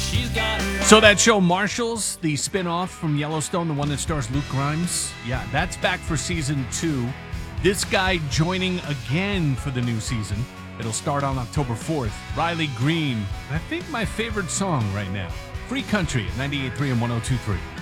So that show Marshals, the spin-off from Yellowstone, the one that stars Luke Grimes, yeah, that's back for season 2. This guy joining again for the new season. It'll start on October 4th. Riley Green, I think my favorite song right now. Free Country at 98.3 and 102.3.